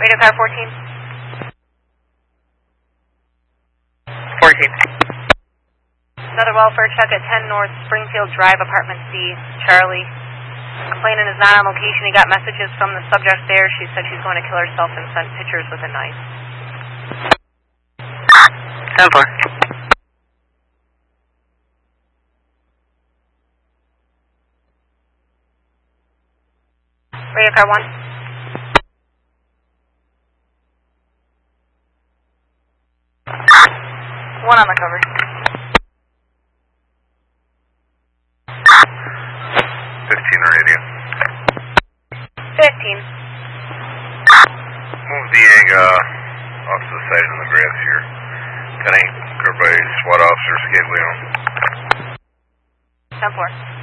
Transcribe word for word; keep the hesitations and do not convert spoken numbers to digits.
Radio car fourteen. fourteen. Another welfare check at ten North Springfield Drive, Apartment C. Charlie. Complainant is not on location. He got messages from the subject there. She said she's going to kill herself and sent pictures with a knife. ten four. Radio car one. One on the cover. fifteen radio. fifteen. Move the egg uh, off to the side in the grass here. Got any covered by SWAT officers, Scaglione. ten four.